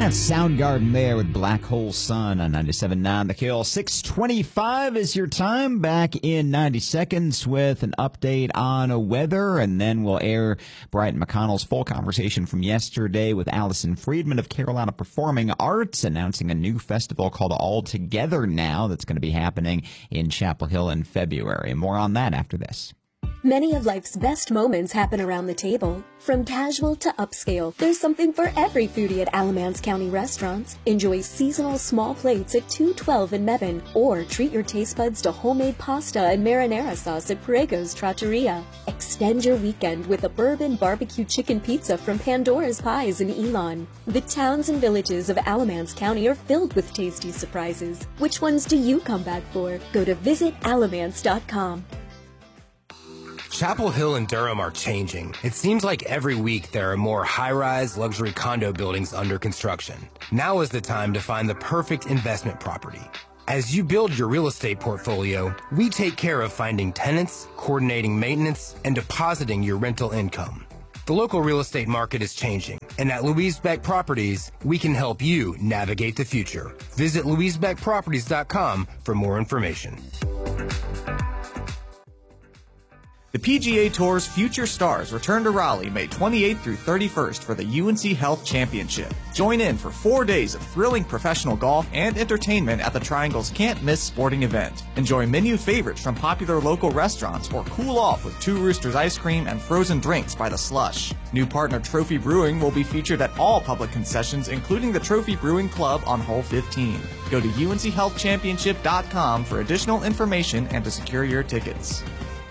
That's Soundgarden there with Black Hole Sun on 97.9 The Kill. 6:25 is your time. Back in 90 seconds with an update on weather, and then we'll air Bryant McConnell's full conversation from yesterday with Allison Friedman of Carolina Performing Arts, announcing a new festival called All Together Now that's going to be happening in Chapel Hill in February. More on that after this. Many of life's best moments happen around the table. From casual to upscale, there's something for every foodie at Alamance County restaurants. Enjoy seasonal small plates at 212 in Mebane, or treat your taste buds to homemade pasta and marinara sauce at Parego's Trattoria. Extend your weekend with a bourbon barbecue chicken pizza from Pandora's Pies in Elon. The towns and villages of Alamance County are filled with tasty surprises. Which ones do you come back for? Go to visitalamance.com. Chapel Hill and Durham are changing. It seems like every week there are more high-rise luxury condo buildings under construction. Now is the time to find the perfect investment property. As you build your real estate portfolio, we take care of finding tenants, coordinating maintenance, and depositing your rental income. The local real estate market is changing, and at Louise Beck Properties, we can help you navigate the future. Visit louisebeckproperties.com for more information. The PGA Tour's Future Stars return to Raleigh May 28th through 31st for the UNC Health Championship. Join in for 4 days of thrilling professional golf and entertainment at the Triangle's can't-miss sporting event. Enjoy menu favorites from popular local restaurants or cool off with Two Roosters ice cream and frozen drinks by the slush. New partner Trophy Brewing will be featured at all public concessions, including the Trophy Brewing Club on Hole 15. Go to unchealthchampionship.com for additional information and to secure your tickets.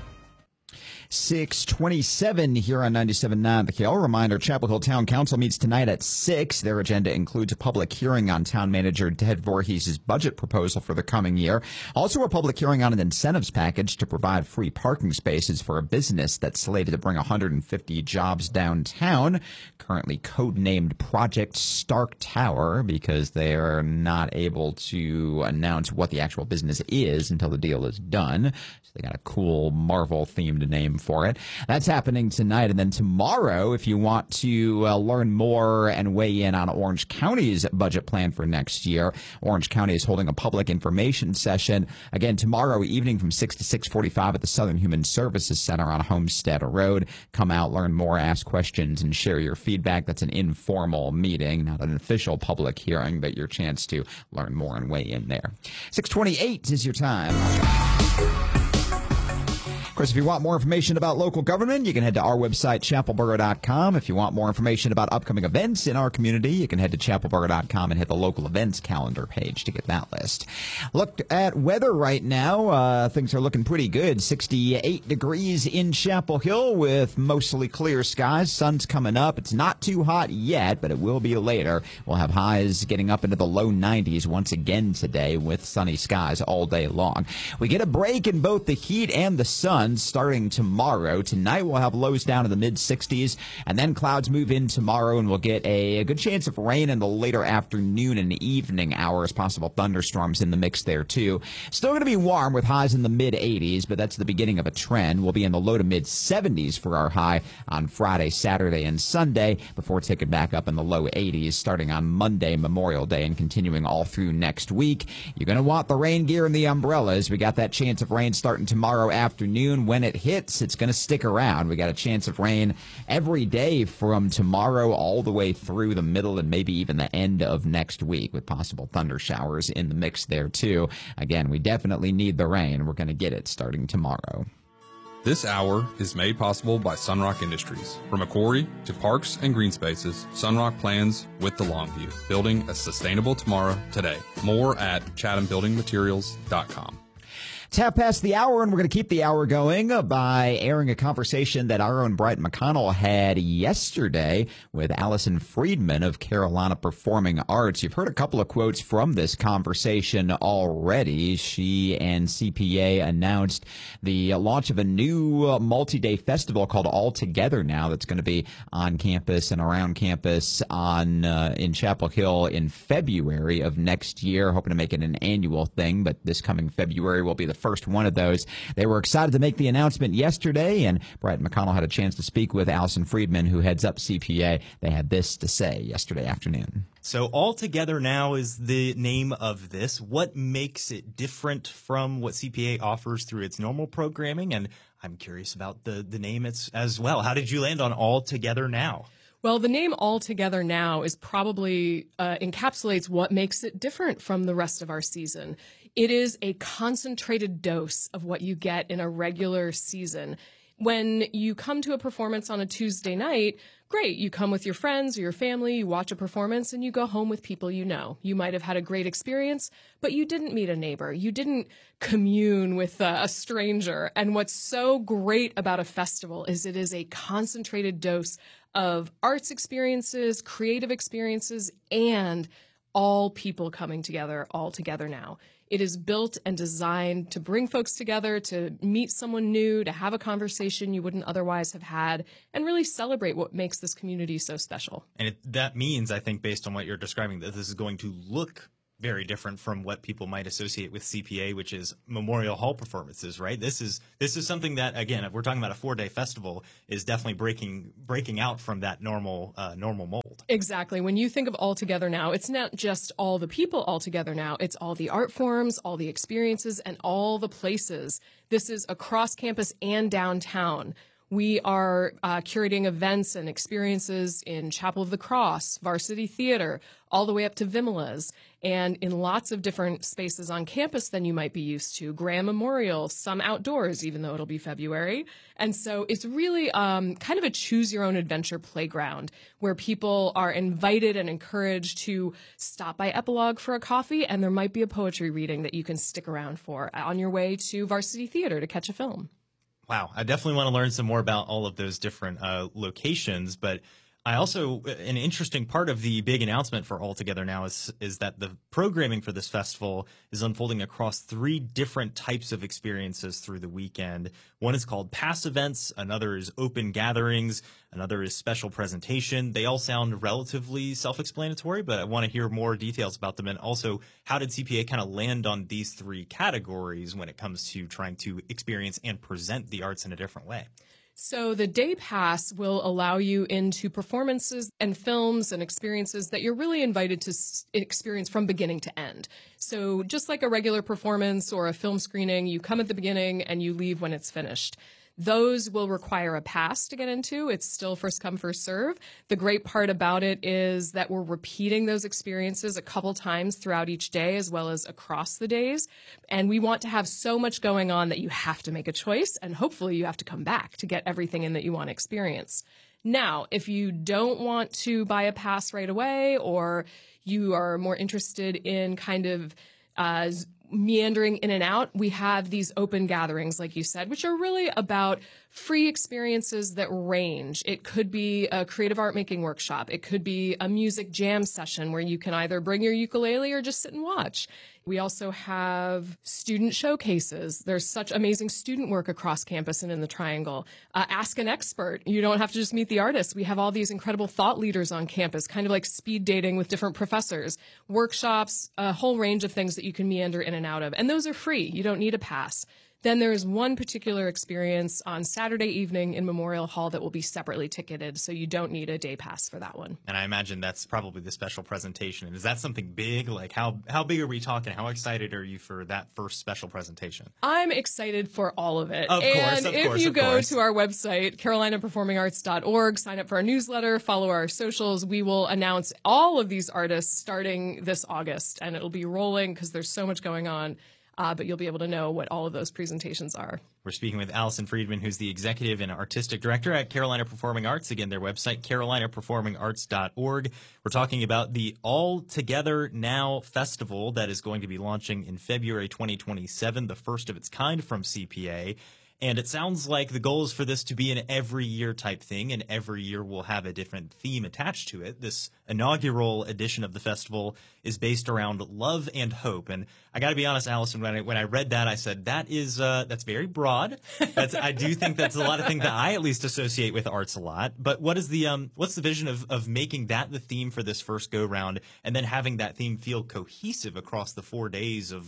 6:27 here on 97.9 The Kill. Reminder, Chapel Hill Town Council meets tonight at 6. Their agenda includes a public hearing on Town Manager Ted Voorhees' budget proposal for the coming year. Also a public hearing on an incentives package to provide free parking spaces for a business that's slated to bring 150 jobs downtown, currently codenamed Project Stark Tower, because they are not able to announce what the actual business is until the deal is done. So they got a cool Marvel-themed name for it. That's happening tonight. And then tomorrow, if you want to learn more and weigh in on Orange County's budget plan for next year, Orange County is holding a public information session again tomorrow evening from 6 to 6:45 at the Southern Human Services Center on Homestead Road. Come out, learn more, ask questions, and share your feedback. That's an informal meeting, not an official public hearing, but your chance to learn more and weigh in there. 6:28 is your time. Of course, if you want more information about local government, you can head to our website, chapelboro.com. If you want more information about upcoming events in our community, you can head to chapelboro.com and hit the local events calendar page to get that list. Look at weather right now. Things are looking pretty good. 68 degrees in Chapel Hill with mostly clear skies. Sun's coming up. It's not too hot yet, but it will be later. We'll have highs getting up into the low 90s once again today with sunny skies all day long. We get a break in both the heat and the sun starting tomorrow. Tonight we'll have lows down in the mid-60s, and then clouds move in tomorrow, and we'll get a good chance of rain in the later afternoon and evening hours. Possible thunderstorms in the mix there, too. Still going to be warm with highs in the mid-80s, but that's the beginning of a trend. We'll be in the low to mid-70s for our high on Friday, Saturday, and Sunday before ticking back up in the low 80s starting on Monday, Memorial Day, and continuing all through next week. You're going to want the rain gear and the umbrellas. We got that chance of rain starting tomorrow afternoon. When it hits, it's going to stick around. We got a chance of rain every day from tomorrow all the way through the middle and maybe even the end of next week, with possible thunder showers in the mix there too. Again, we definitely need the rain. We're going to get it starting tomorrow. This hour is made possible by Sunrock Industries. From a quarry to parks and green spaces, Sunrock plans with the long view, building a sustainable tomorrow today. More at chathambuildingmaterials.com. Tap past the hour, and we're going to keep the hour going by airing a conversation that our own Bryant McConnell had yesterday with Allison Friedman of Carolina Performing Arts. You've heard a couple of quotes from this conversation already. She and CPA announced the launch of a new multi-day festival called All Together Now that's going to be on campus and around campus in Chapel Hill in February of next year, hoping to make it an annual thing, but this coming February will be the first one of those. They were excited to make the announcement yesterday, and Brian McConnell had a chance to speak with Allison Friedman, who heads up CPA. They had this to say yesterday afternoon. So All Together Now is the name of this. What makes it different from what CPA offers through its normal programming? And I'm curious about the name as well. How did you land on All Together Now? Well, the name All Together Now is probably encapsulates what makes it different from the rest of our season. It is a concentrated dose of what you get in a regular season. When you come to a performance on a Tuesday night, great. You come with your friends or your family, you watch a performance, and you go home with people you know. You might have had a great experience, but you didn't meet a neighbor. You didn't commune with a stranger. And what's so great about a festival is it is a concentrated dose of arts experiences, creative experiences, and all people coming together all together now. It is built and designed to bring folks together, to meet someone new, to have a conversation you wouldn't otherwise have had, and really celebrate what makes this community so special. And that means, I think, based on what you're describing, that this is going to look very different from what people might associate with CPA, which is Memorial Hall performances, right? This is something that, again, if we're talking about a 4-day festival, is definitely breaking out from that normal mold. Exactly. When you think of All Together Now, it's not just all the people all together now. It's all the art forms, all the experiences, and all the places. This is across campus and downtown. We are curating events and experiences in Chapel of the Cross, Varsity Theater, all the way up to Vimela's, and in lots of different spaces on campus than you might be used to. Graham Memorial, some outdoors, even though it'll be February. And so it's really kind of a choose-your-own-adventure playground where people are invited and encouraged to stop by Epilogue for a coffee, and there might be a poetry reading that you can stick around for on your way to Varsity Theater to catch a film. Wow, I definitely want to learn some more about all of those different locations, but I also, an interesting part of the big announcement for All Together Now is that the programming for this festival is unfolding across 3 different types of experiences through the weekend. One is called Pass Events, another is Open Gatherings, another is Special Presentation. They all sound relatively self-explanatory, but I want to hear more details about them. And also, how did CPA kind of land on these 3 categories when it comes to trying to experience and present the arts in a different way? So the day pass will allow you into performances and films and experiences that you're really invited to experience from beginning to end. So just like a regular performance or a film screening, you come at the beginning and you leave when it's finished. Those will require a pass to get into. It's still first come, first serve. The great part about it is that we're repeating those experiences a couple times throughout each day as well as across the days. And we want to have so much going on that you have to make a choice, and hopefully you have to come back to get everything in that you want to experience. Now, if you don't want to buy a pass right away, or you are more interested in kind of meandering in and out, we have these open gatherings, like you said, which are really about free experiences that range. It could be a creative art making workshop. It could be a music jam session where you can either bring your ukulele or just sit and watch. We also have student showcases. There's such amazing student work across campus and in the Triangle. Ask an expert. You don't have to just meet the artists. We have all these incredible thought leaders on campus, kind of like speed dating with different professors, workshops, a whole range of things that you can meander in and out of. And those are free. You don't need a pass. Then there is one particular experience on Saturday evening in Memorial Hall that will be separately ticketed, so you don't need a day pass for that one. And I imagine that's probably the special presentation. And is that something big? Like how big are we talking? How excited are you for that first special presentation? I'm excited for all of it. Of course, and if you go to our website, carolinaperformingarts.org, sign up for our newsletter, follow our socials, we will announce all of these artists starting this August, and it'll be rolling because there's so much going on. But you'll be able to know what all of those presentations are. We're speaking with Allison Friedman, who's the executive and artistic director at Carolina Performing Arts. Again, their website, carolinaperformingarts.org. We're talking about the All Together Now Festival that is going to be launching in February 2027, the first of its kind from CPA. And it sounds like the goal is for this to be an every year type thing, and every year will have a different theme attached to it. This inaugural edition of the festival is based around love and hope. And I got to be honest, Allison, when I read that, I said, that's very broad. I do think that's a lot of things that I at least associate with arts a lot. But what's the vision of making that the theme for this first go round, and then having that theme feel cohesive across the 4 days of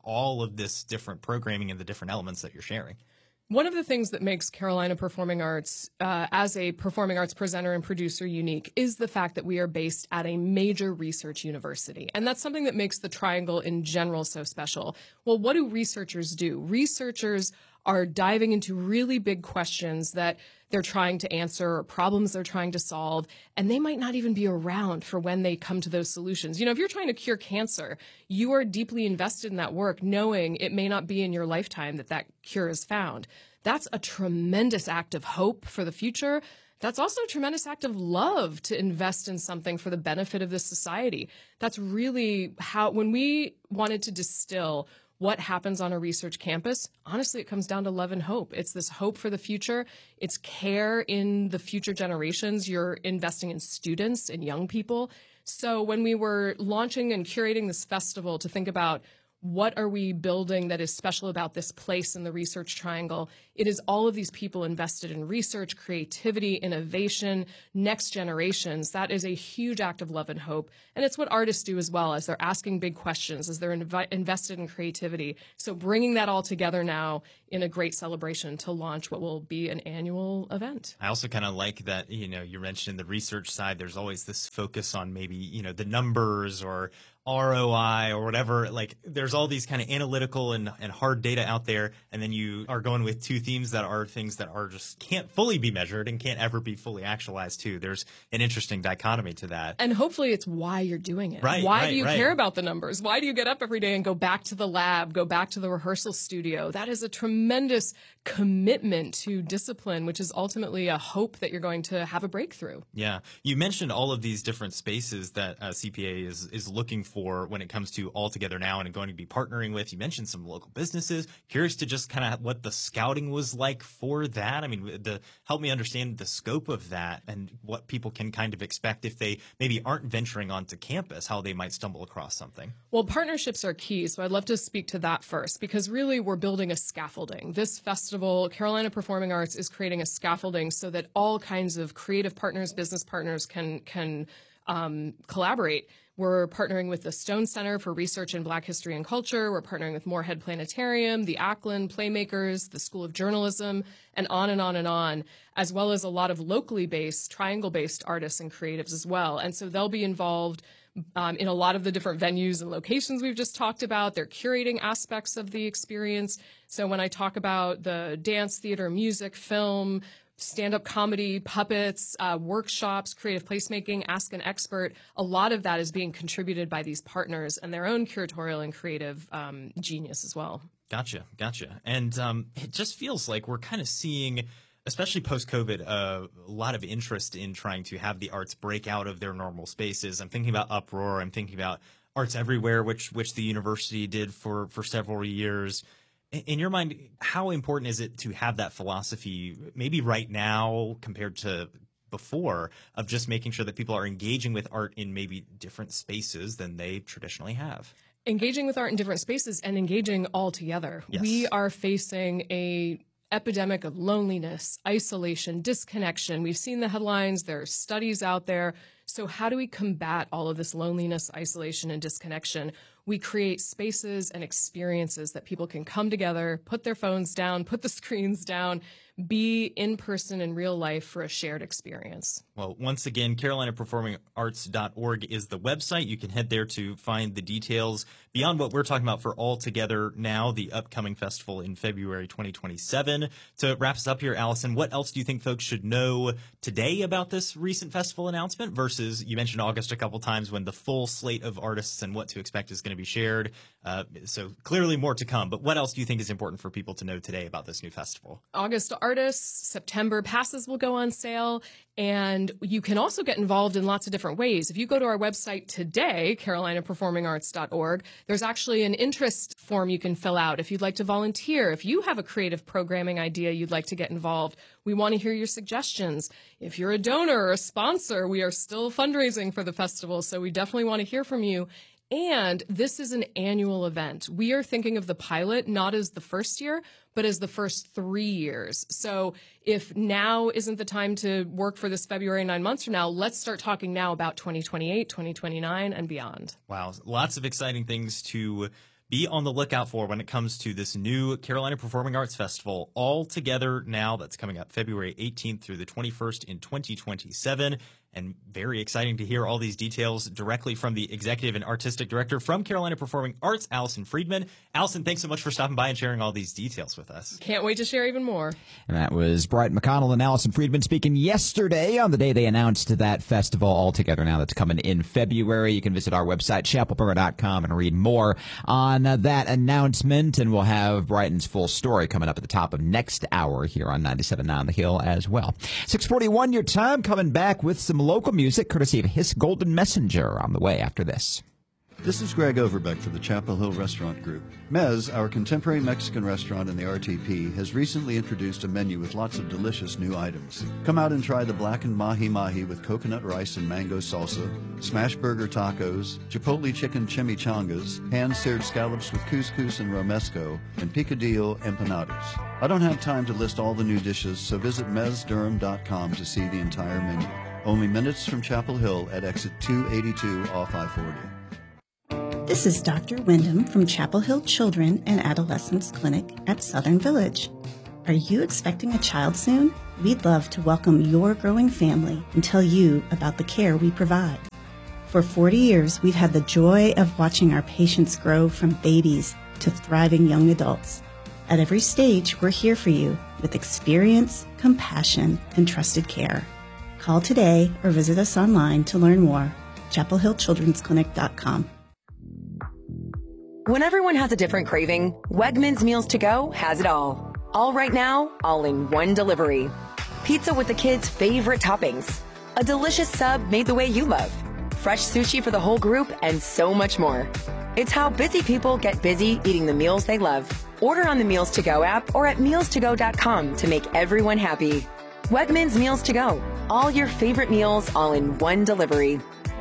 all of this different programming and the different elements that you're sharing. One of the things that makes Carolina Performing Arts as a performing arts presenter and producer unique is the fact that we are based at a major research university. And that's something that makes the Triangle in general so special. Well, what do researchers do? Researchers are diving into really big questions that they're trying to answer or problems they're trying to solve, and they might not even be around for when they come to those solutions. You know, if you're trying to cure cancer, you are deeply invested in that work, knowing it may not be in your lifetime that that cure is found. That's a tremendous act of hope for the future. That's also a tremendous act of love to invest in something for the benefit of this society. That's really how, when we wanted to distill what happens on a research campus, honestly, it comes down to love and hope. It's this hope for the future. It's care in the future generations. You're investing in students and young people. So when we were launching and curating this festival to think about what are we building that is special about this place in the Research Triangle, it is all of these people invested in research, creativity, innovation, next generations. That is a huge act of love and hope. And it's what artists do as well, as they're asking big questions, as they're invested in creativity. So bringing that all together now in a great celebration to launch what will be an annual event. I also kind of like that, you know, you mentioned the research side. There's always this focus on maybe, you know, the numbers or ROI or whatever. Like there's all these kind of analytical and hard data out there. And then you are going with two themes that are things that are just can't fully be measured and can't ever be fully actualized too. There's an interesting dichotomy to that. And hopefully it's why you're doing it. Right, why right, do you right. care about the numbers? Why do you get up every day and go back to the lab, go back to the rehearsal studio? That is a tremendous commitment to discipline, which is ultimately a hope that you're going to have a breakthrough. Yeah. You mentioned all of these different spaces that CPA is looking for when it comes to All Together Now and going to be partnering with. You mentioned some local businesses. Curious to just kind of what the scouting was like for that. I mean, help me understand the scope of that and what people can kind of expect if they maybe aren't venturing onto campus, how they might stumble across something. Well, partnerships are key. So I'd love to speak to that first, because really we're building a scaffolding. This festival, Carolina Performing Arts, is creating a scaffolding so that all kinds of creative partners, business partners can collaborate. We're partnering with the Stone Center for Research in Black History and Culture. We're partnering with Moorhead Planetarium, the Ackland Playmakers, the School of Journalism, and on and on and on, as well as a lot of locally based, triangle-based artists and creatives as well. And so they'll be involved in a lot of the different venues and locations we've just talked about. They're curating aspects of the experience. So when I talk about the dance, theater, music, film, stand-up comedy, puppets, workshops, creative placemaking, Ask an Expert, a lot of that is being contributed by these partners and their own curatorial and creative genius as well. Gotcha. And it just feels like we're kind of seeing, especially post-COVID, a lot of interest in trying to have the arts break out of their normal spaces. I'm thinking about Uproar. I'm thinking about Arts Everywhere, which the university did for several years. In your mind, how important is it to have that philosophy, maybe right now compared to before, of just making sure that people are engaging with art in maybe different spaces than they traditionally have? Engaging with art in different spaces and engaging all together. Yes. We are facing a epidemic of loneliness, isolation, disconnection. We've seen the headlines. There are studies out there. So how do we combat all of this loneliness, isolation, and disconnection? We create spaces and experiences that people can come together, put their phones down, put the screens down, be in person in real life for a shared experience. Well, once again, CarolinaPerformingArts.org is the website. You can head there to find the details beyond what we're talking about for All Together Now, the upcoming festival in February 2027. To wrap us up here, Allison, what else do you think folks should know today about this recent festival announcement versus, you mentioned August a couple times, when the full slate of artists and what to expect is going to be shared. So clearly more to come. But what else do you think is important for people to know today about this new festival? August artists, September passes will go on sale, and you can also get involved in lots of different ways. If you go to our website today, CarolinaPerformingArts.org, there's actually an interest form you can fill out if you'd like to volunteer. If you have a creative programming idea you'd like to get involved, we want to hear your suggestions. If you're a donor or a sponsor, we are still fundraising for the festival, so we definitely want to hear from you. And this is an annual event. We are thinking of the pilot not as the first year, but as the first 3 years. So if now isn't the time to work for this February, 9 months from now, let's start talking now about 2028, 2029, and beyond. Wow, lots of exciting things to be on the lookout for when it comes to this new Carolina Performing Arts Festival, All Together Now, that's coming up February 18th through the 21st in 2027. And very exciting to hear all these details directly from the executive and artistic director from Carolina Performing Arts, Allison Friedman. Allison, thanks so much for stopping by and sharing all these details with us. Can't wait to share even more. And that was Brighton McConnell and Allison Friedman speaking yesterday on the day they announced that festival All Together Now that's coming in February. You can visit our website, chapelboro.com, and read more on that announcement. And we'll have Brighton's full story coming up at the top of next hour here on 97.9 on the Hill as well. 6:41 your time, coming back with some local music courtesy of Hiss Golden Messenger on the way after this. This is Greg Overbeck for the Chapel Hill Restaurant Group. Mez, our contemporary Mexican restaurant in the RTP, has recently introduced a menu with lots of delicious new items. Come out and try the blackened mahi-mahi with coconut rice and mango salsa, smash burger tacos, chipotle chicken chimichangas, hand-seared scallops with couscous and romesco, and picadillo empanadas. I don't have time to list all the new dishes, so visit mezdurham.com to see the entire menu. Only minutes from Chapel Hill at exit 282 off I-40. This is Dr. Wyndham from Chapel Hill Children and Adolescents Clinic at Southern Village. Are you expecting a child soon? We'd love to welcome your growing family and tell you about the care we provide. For 40 years, we've had the joy of watching our patients grow from babies to thriving young adults. At every stage, we're here for you with experience, compassion, and trusted care. Call today or visit us online to learn more. ChapelHillChildren'sClinic.com. When everyone has a different craving, Wegmans Meals to Go has it all. All right now, all in one delivery. Pizza with the kids' favorite toppings. A delicious sub made the way you love. Fresh sushi for the whole group, and so much more. It's how busy people get busy eating the meals they love. Order on the Meals to Go app or at mealstogo.com to make everyone happy. Wegmans Meals to Go. All your favorite meals all in one delivery.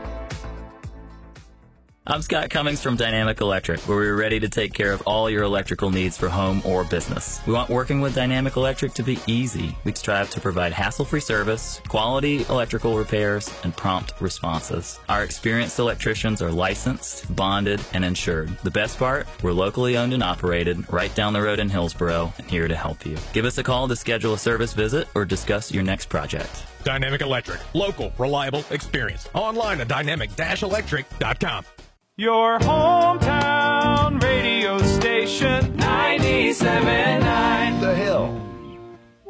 I'm Scott Cummings from Dynamic Electric, where we're ready to take care of all your electrical needs for home or business. We want working with Dynamic Electric to be easy. We strive to provide hassle-free service, quality electrical repairs, and prompt responses. Our experienced electricians are licensed, bonded, and insured. The best part, we're locally owned and operated, right down the road in Hillsboro, and here to help you. Give us a call to schedule a service visit or discuss your next project. Dynamic Electric. Local, reliable, experienced. Online at dynamic-electric.com. Your hometown radio station, 97.9.